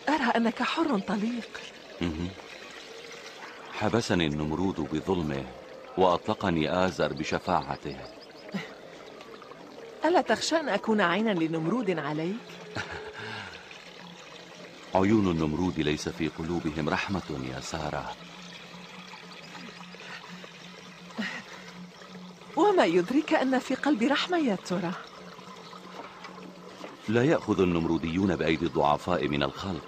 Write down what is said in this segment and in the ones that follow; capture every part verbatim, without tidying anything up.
أرى أنك حر طليق. حبسني النمرود بظلمه وأطلقني آزر بشفاعته. ألا تخشى أن أكون عينا لنمرود عليك؟ عيون النمرود ليس في قلوبهم رحمة يا سارة. وما يدرك أن في قلبي رحمة يا ترى؟ لا يأخذ النمروديون بأيدي الضعفاء من الخلق.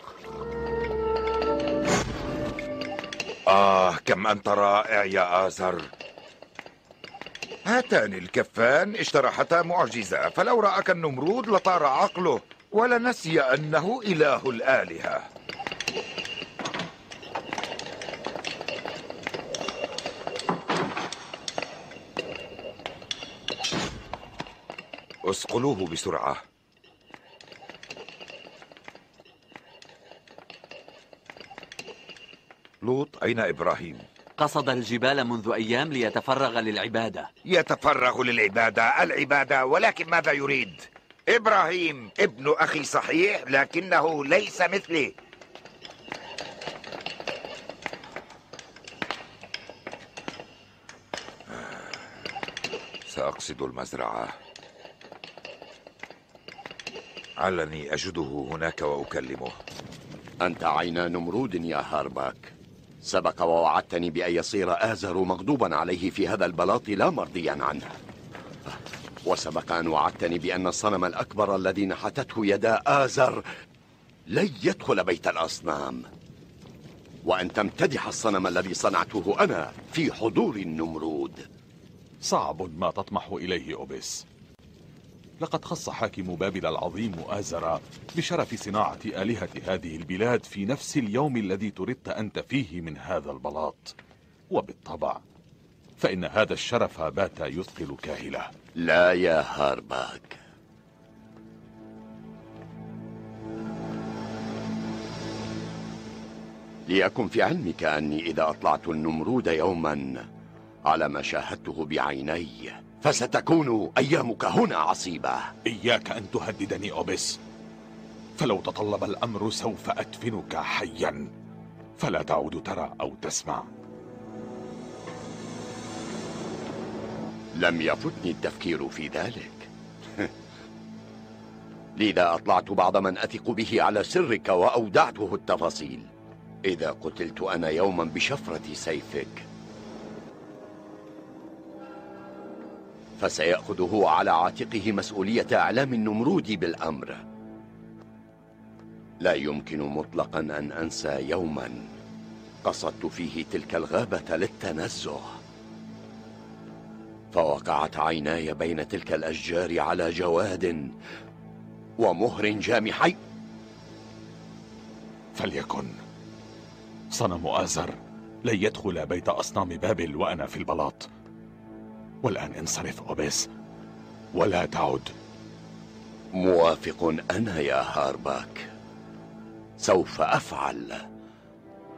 آه كم أنت رائع يا آزر. هاتان الكفان اشترحتا معجزة، فلو رأك النمرود لطار عقله ولنسي أنه إله الآلهة. اسقلوه بسرعة. لوط، أين إبراهيم؟ قصد الجبال منذ أيام ليتفرغ للعبادة. يتفرغ للعبادة العبادة، ولكن ماذا يريد؟ إبراهيم ابن أخي صحيح، لكنه ليس مثلي. سأقصد المزرعة، علني أجده هناك وأكلمه. أنت عينا نمرود يا هارباك. سبق ووعدتني بأن يصير آزر مغضوبا عليه في هذا البلاط لا مرضيا عنه، وسبق أن وعدتني بأن الصنم الأكبر الذي نحتته يدا آزر لن يدخل بيت الأصنام، وأن تمتدح الصنم الذي صنعته أنا في حضور النمرود. صعب ما تطمح إليه أوبس. لقد خص حاكم بابل العظيم آزر بشرف صناعة آلهة هذه البلاد في نفس اليوم الذي طردت أنت فيه من هذا البلاط، وبالطبع فإن هذا الشرف بات يثقل كاهله. لا يا هارباك، ليكن في علمك أني إذا أطلعت النمرود يوما على ما شاهدته بعيني فستكون أيامك هنا عصيبة. إياك أن تهددني أوبس، فلو تطلب الأمر سوف أدفنك حيا، فلا تعود ترى أو تسمع. لم يفتني التفكير في ذلك. لذا أطلعت بعض من أثق به على سرك وأودعته التفاصيل. إذا قتلت أنا يوما بشفرة سيفك فسيأخذه على عاتقه مسؤولية إعلام النمرود بالأمر. لا يمكن مطلقا أن أنسى يوما قصدت فيه تلك الغابة للتنزه، فوقعت عيناي بين تلك الأشجار على جواد ومهر جامحي. فليكن. صنم آزر لن يدخل بيت أصنام بابل وأنا في البلاط. والآن انصرف أوبس ولا تعد. موافق أنا يا هارباك، سوف أفعل.